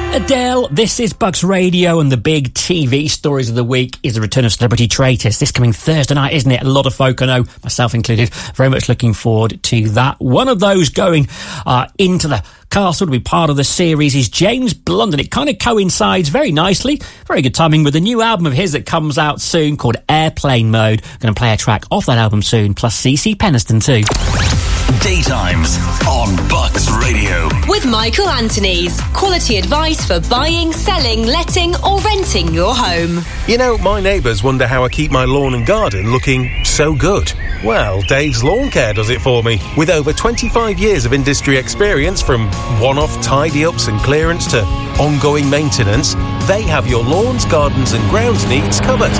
Adele, this is Bucks Radio, and the big TV stories of the week is the return of Celebrity Traitors this coming Thursday night, isn't it? A lot of folk I know, myself included, very much looking forward to that. One of those going into the castle to be part of the series is James Blunt, and it kind of coincides very nicely, very good timing, with a new album of his that comes out soon called Airplane Mode. Going to play a track off that album soon, plus CeCe Peniston too. Daytimes on Bucks Radio. With Michael Anthony's quality advice for buying, selling, letting or renting your home. You know, my neighbours wonder how I keep my lawn and garden looking so good. Well, Dave's Lawn Care does it for me. With over 25 years of industry experience, from one-off tidy-ups and clearance to ongoing maintenance, they have your lawns, gardens and grounds needs covered.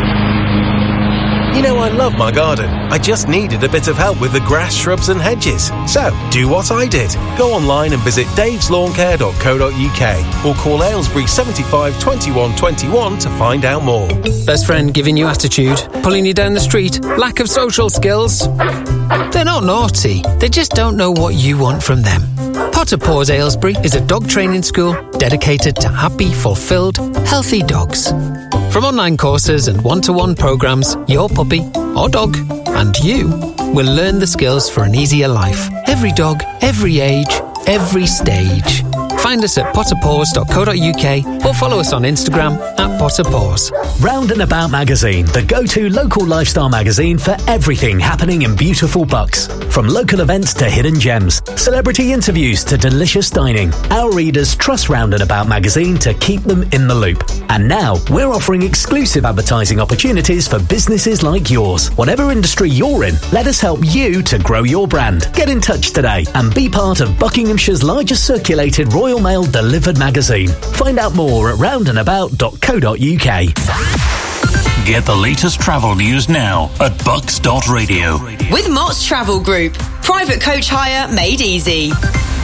You know, I love my garden. I just needed a bit of help with the grass, shrubs and hedges. So, do what I did. Go online and visit daveslawncare.co.uk or call Aylesbury 75 21 21 to find out more. Best friend giving you attitude, pulling you down the street, lack of social skills. They're not naughty, they just don't know what you want from them. Potter Paws Aylesbury is a dog training school dedicated to happy, fulfilled, healthy dogs. From online courses and one-to-one programs, your puppy or dog and you will learn the skills for an easier life. Every dog, every age, every stage. Find us at potterpaws.co.uk or follow us on Instagram at potterpaws. Round and About magazine, the go-to local lifestyle magazine for everything happening in beautiful Bucks. From local events to hidden gems, celebrity interviews to delicious dining, our readers trust Round and About magazine to keep them in the loop. And now we're offering exclusive advertising opportunities for businesses like yours. Whatever industry you're in, let us help you to grow your brand. Get in touch today and be part of Buckinghamshire's largest circulated Royal Mail delivered magazine. Find out more at roundandabout.co.uk. Get the latest travel news now at bucks.radio. With Mott's Travel Group. Private coach hire made easy.